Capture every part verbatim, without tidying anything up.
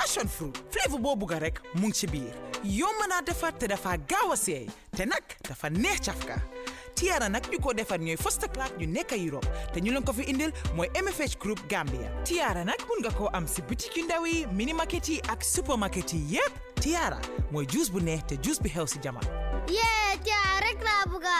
passion fruit flavor boo bugga rek mu ngi ci biir yomb naa defar te dafa gaaw a seey te nag dafa neex cafka Tiara nag ñu ko defar ñooy first class ñu nekk Europe te ñu leen ko fi indil mooy M F H Group Gambia Tiara nag mun nga koo am si boutique yu ndaw yi mini market yi ak supermarket yi yépp Tiara mooy juice bu neex te juice bi xew si jamono yee Tiara rek laa bëgga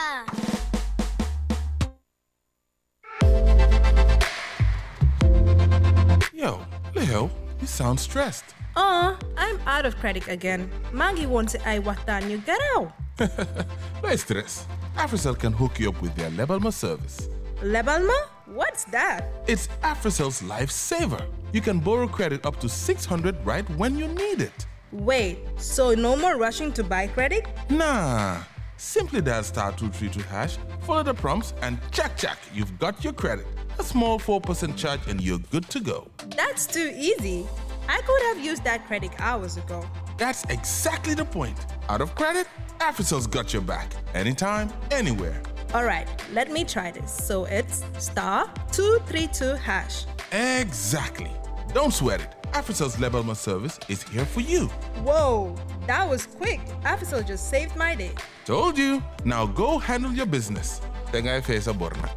Yo, Leo, you sound stressed. Oh, I'm out of credit again. Maggie wants to I what that you get out. No stress. Africell can hook you up with their Lebalma service. Lebalma? What's that? It's Africell's lifesaver. You can borrow credit up to six hundred right when you need it. Wait, so no more rushing to buy credit? Nah. Simply dial star two three two hash, follow the prompts, and check, check, you've got your credit. A small four percent charge and you're good to go. That's too easy. I could have used that credit hours ago. That's exactly the point. Out of credit, Africell's got your back. Anytime, anywhere. All right, let me try this. So it's star two three two hash. Exactly. Don't sweat it. Africell's Lebalma service is here for you. Whoa, that was quick. Africell just saved my day. Told you. Now go handle your business. Tengai Fesa Borna.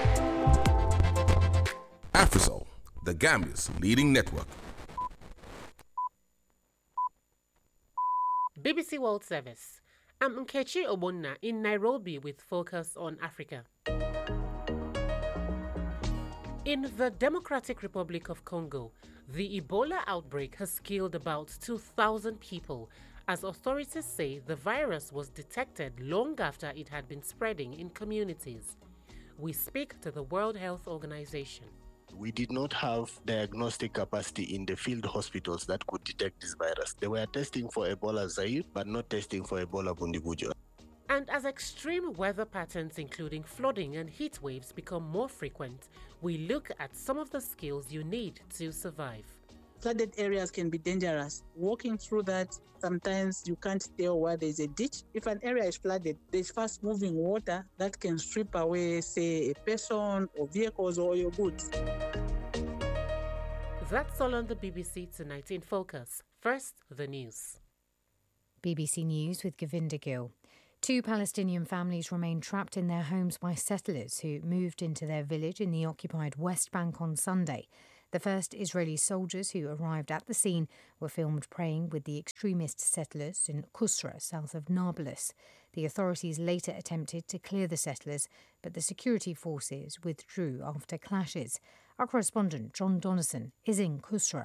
Africell, the Gambia's leading network. B B C World Service. I'm Nkechi Obonna in Nairobi with Focus on Africa. In the Democratic Republic of Congo, the Ebola outbreak has killed about two thousand people, as authorities say the virus was detected long after it had been spreading in communities. We speak to the World Health Organization. We did not have diagnostic capacity in the field hospitals that could detect this virus. They were testing for Ebola Zaire, but not testing for Ebola Bundibujo. And as extreme weather patterns, including flooding and heat waves, become more frequent, we look at some of the skills you need to survive. Flooded areas can be dangerous. Walking through that, sometimes you can't tell where there's a ditch. If an area is flooded, there's fast moving water that can strip away, say, a person or vehicles or your goods. That's all on the B B C Tonight in Focus. First, the news. B B C News with Govinda Gill. Two Palestinian families remain trapped in their homes by settlers who moved into their village in the occupied West Bank on Sunday. The first Israeli soldiers who arrived at the scene were filmed praying with the extremist settlers in Kusra, south of Nablus. The authorities later attempted to clear the settlers, but the security forces withdrew after clashes. Our correspondent, John Donnison, is in Kusra.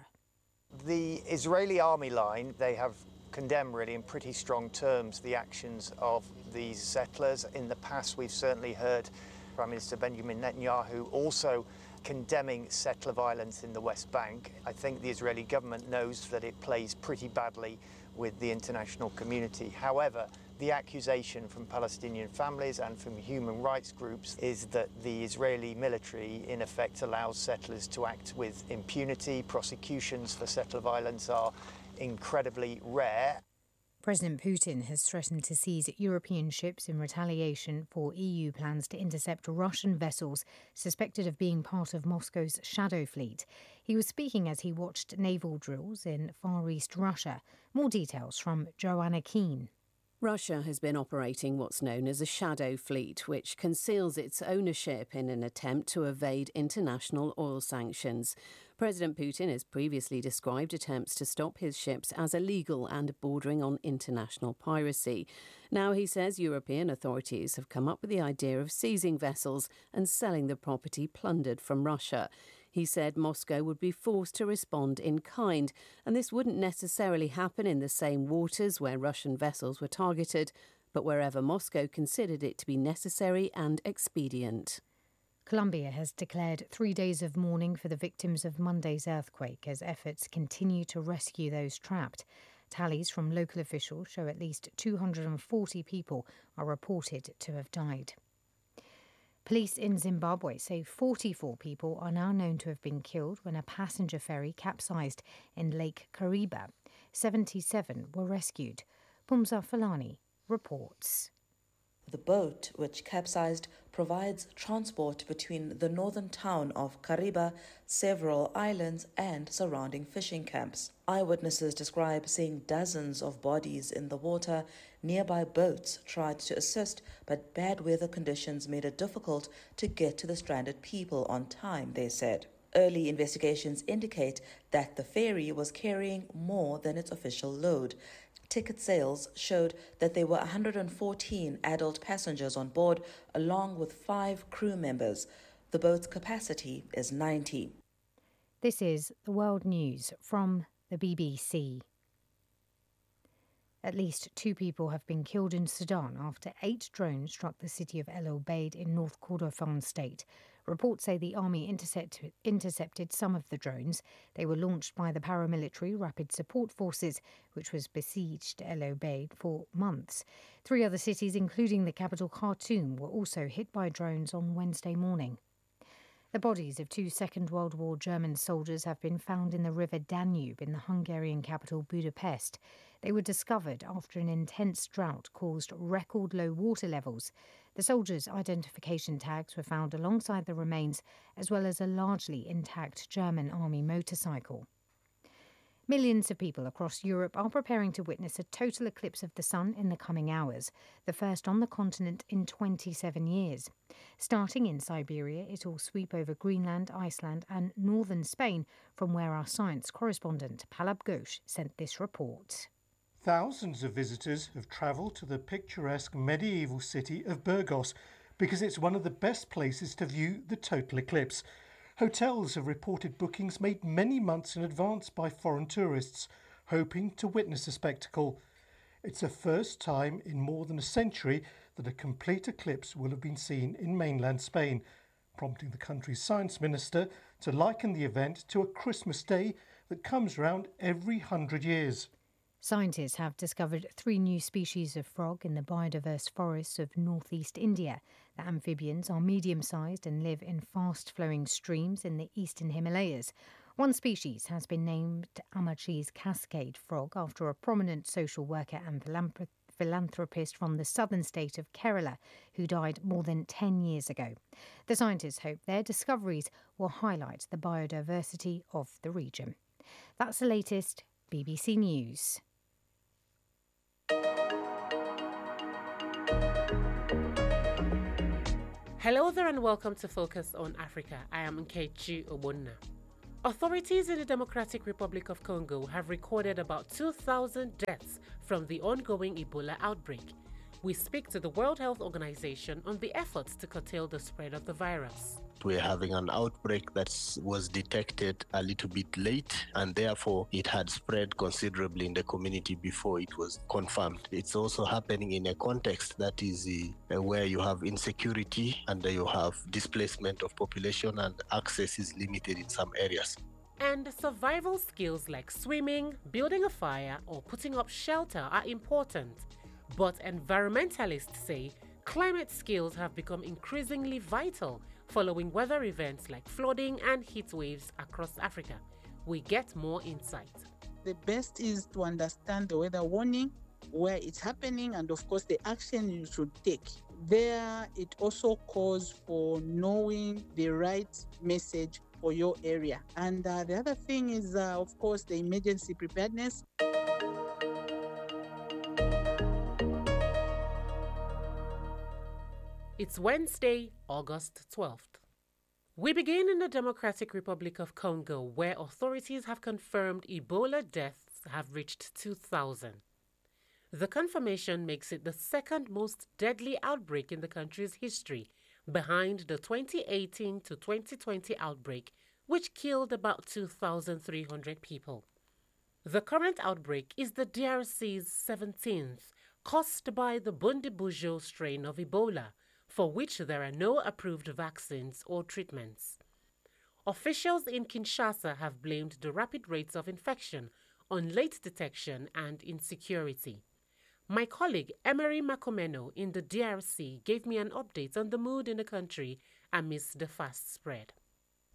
The Israeli army line, they have condemned really in pretty strong terms the actions of these settlers. In the past, we've certainly heard Prime Minister Benjamin Netanyahu also condemning settler violence in the West Bank. I think the Israeli government knows that it plays pretty badly with the international community. However, the accusation from Palestinian families and from human rights groups is that the Israeli military in effect allows settlers to act with impunity. Prosecutions for settler violence are incredibly rare. President Putin has threatened to seize European ships in retaliation for E U plans to intercept Russian vessels suspected of being part of Moscow's shadow fleet. He was speaking as he watched naval drills in Far East Russia. More details from Joanna Keane. Russia has been operating what's known as a shadow fleet, which conceals its ownership in an attempt to evade international oil sanctions. President Putin has previously described attempts to stop his ships as illegal and bordering on international piracy. Now he says European authorities have come up with the idea of seizing vessels and selling the property plundered from Russia. He said Moscow would be forced to respond in kind, and this wouldn't necessarily happen in the same waters where Russian vessels were targeted, but wherever Moscow considered it to be necessary and expedient. Colombia has declared three days of mourning for the victims of Monday's earthquake as efforts continue to rescue those trapped. Tallies from local officials show at least two hundred forty people are reported to have died. Police in Zimbabwe say forty-four people are now known to have been killed when a passenger ferry capsized in Lake Kariba. seventy-seven were rescued. Pumza Falani reports. The boat, which capsized, provides transport between the northern town of Kariba, several islands, and surrounding fishing camps. Eyewitnesses describe seeing dozens of bodies in the water. Nearby boats tried to assist, but bad weather conditions made it difficult to get to the stranded people on time, they said. Early investigations indicate that the ferry was carrying more than its official load. Ticket sales showed that there were one hundred fourteen adult passengers on board, along with five crew members. The boat's capacity is ninety. This is the World News from the B B C. At least two people have been killed in Sudan after eight drones struck the city of El Obeid in North Kordofan state. Reports say the army intercept, intercepted some of the drones. They were launched by the paramilitary Rapid Support Forces, which was besieged El Obeid for months. Three other cities, including the capital Khartoum, were also hit by drones on Wednesday morning. The bodies of two Second World War German soldiers have been found in the river Danube in the Hungarian capital Budapest. They were discovered after an intense drought caused record low water levels. The soldiers' identification tags were found alongside the remains, as well as a largely intact German army motorcycle. Millions of people across Europe are preparing to witness a total eclipse of the sun in the coming hours, the first on the continent in twenty-seven years. Starting in Siberia, it will sweep over Greenland, Iceland and northern Spain, from where our science correspondent Palab Ghosh sent this report. Thousands of visitors have travelled to the picturesque medieval city of Burgos because it's one of the best places to view the total eclipse. Hotels have reported bookings made many months in advance by foreign tourists, hoping to witness the spectacle. It's the first time in more than a century that a complete eclipse will have been seen in mainland Spain, prompting the country's science minister to liken the event to a Christmas day that comes round every hundred years. Scientists have discovered three new species of frog in the biodiverse forests of northeast India. The amphibians are medium-sized and live in fast-flowing streams in the eastern Himalayas. One species has been named Amachi's cascade frog after a prominent social worker and philanthropist from the southern state of Kerala who died more than ten years ago. The scientists hope their discoveries will highlight the biodiversity of the region. That's the latest B B C News. Hello there and welcome to Focus on Africa. I am Nkechi Obonna. Authorities in the Democratic Republic of Congo have recorded about two thousand deaths from the ongoing Ebola outbreak. We speak to the World Health Organization on the efforts to curtail the spread of the virus. We're having an outbreak that was detected a little bit late, and therefore it had spread considerably in the community before it was confirmed. It's also happening in a context that is uh, where you have insecurity and you have displacement of population and access is limited in some areas. And survival skills like swimming, building a fire, or putting up shelter are important. But environmentalists say climate skills have become increasingly vital following weather events like flooding and heat waves across Africa. We get more insight. The best is to understand the weather warning, where it's happening, and of course the action you should take. There, it also calls for knowing the right message for your area. And uh, the other thing is, uh, of course, the emergency preparedness. It's Wednesday, August twelfth. We begin in the Democratic Republic of Congo, where authorities have confirmed Ebola deaths have reached two thousand. The confirmation makes it the second most deadly outbreak in the country's history, behind the twenty eighteen to twenty twenty outbreak, which killed about two thousand three hundred people. The current outbreak is the D R C's seventeenth, caused by the Bundibugyo strain of Ebola, for which there are no approved vaccines or treatments. Officials in Kinshasa have blamed the rapid rates of infection on late detection and insecurity. My colleague Emery Makomeno in the D R C gave me an update on the mood in the country amidst the fast spread.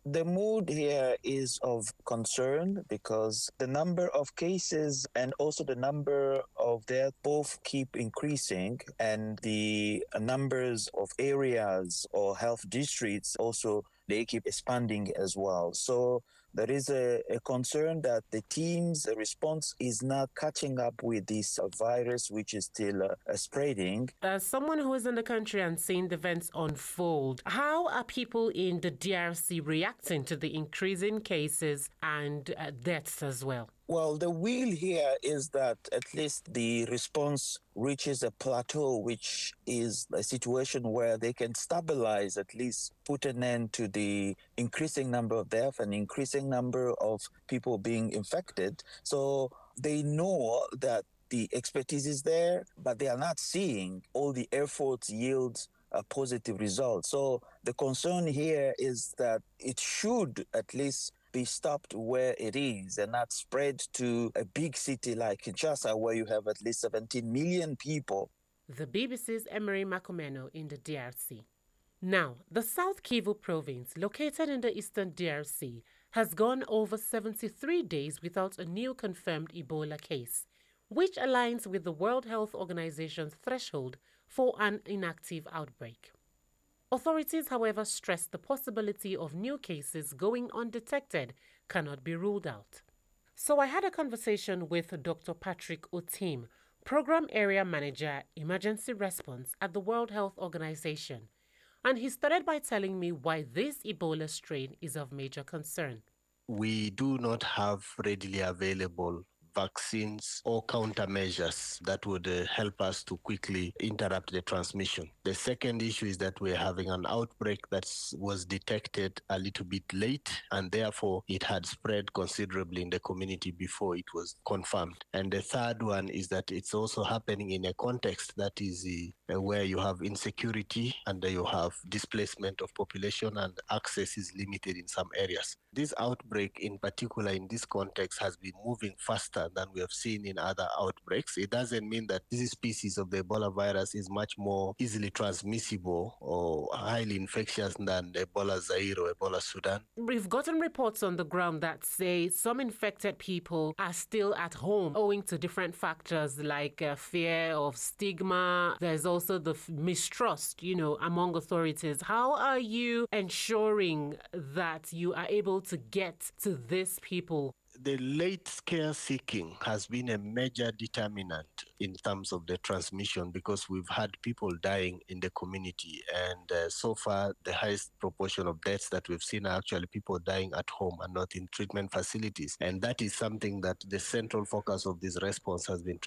The mood here is of concern because the number of cases and also the number of deaths both keep increasing, and the numbers of areas or health districts also, they keep expanding as well. So there is a, a concern that the team's response is not catching up with this uh, virus, which is still uh, uh, spreading. As someone who is in the country and seeing the events unfold, how are people in the D R C reacting to the increasing cases and uh, deaths as well? Well, the wheel here is that at least the response reaches a plateau, which is a situation where they can stabilize, at least put an end to the increasing number of deaths and increasing number of people being infected. So they know that the expertise is there, but they are not seeing all the efforts yield a positive result. So the concern here is that it should at least be stopped where it is and not spread to a big city like Kinshasa, where you have at least seventeen million people. The B B C's Emery Makomeno in the D R C. Now, the South Kivu province, located in the eastern D R C, has gone over seventy-three days without a new confirmed Ebola case, which aligns with the World Health Organization's threshold for an inactive outbreak. Authorities, however, stress the possibility of new cases going undetected cannot be ruled out. So I had a conversation with Doctor Patrick Otim, Program Area Manager, Emergency Response at the World Health Organization, and he started by telling me why this Ebola strain is of major concern. We do not have readily available vaccines or countermeasures that would uh, help us to quickly interrupt the transmission. The second issue is that we're having an outbreak that was detected a little bit late, and therefore it had spread considerably in the community before it was confirmed. And the third one is that it's also happening in a context that is uh, where you have insecurity and you have displacement of population and access is limited in some areas. This outbreak in particular in this context has been moving faster than we have seen in other outbreaks. It doesn't mean that this species of the Ebola virus is much more easily transmissible or highly infectious than Ebola Zaire or Ebola Sudan. We've gotten reports on the ground that say some infected people are still at home owing to different factors like uh, fear of stigma. There's also the f- mistrust, you know, among authorities. How are you ensuring that you are able to get to these people? The late scare seeking has been a major determinant in terms of the transmission because we've had people dying in the community, and uh, so far the highest proportion of deaths that we've seen are actually people dying at home and not in treatment facilities, and that is something that the central focus of this response has been